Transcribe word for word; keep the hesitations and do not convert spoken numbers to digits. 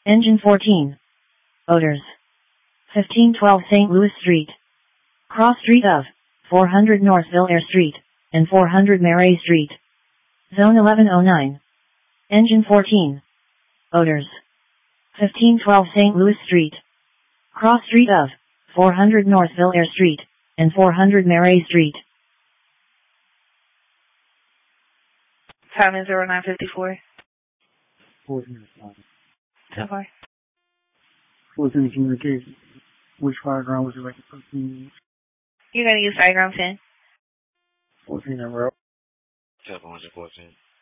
Engine fourteen. Odors. fifteen twelve Saint Louis Street. Cross street of four hundred North Ville-Air Street and four hundred Marais Street. Zone eleven oh nine. Engine fourteen. Odors. fifteen twelve Saint Louis Street. Cross street of four hundred North Ville-Air Street and four hundred Marais Street. Time is zero nine fifty-four. fourteen. So far. fourteen communication. Which diagram was it like fourteen? You're going to use diagram ten. fourteen in row. seven one fourteen.